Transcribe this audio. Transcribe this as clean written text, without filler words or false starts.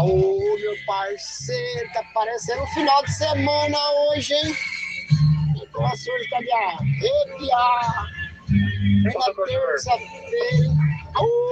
Aô, meu parceiro, tá parecendo o final de semana hoje, hein? Negócio hoje tá de arrepiar. Na terça-feira.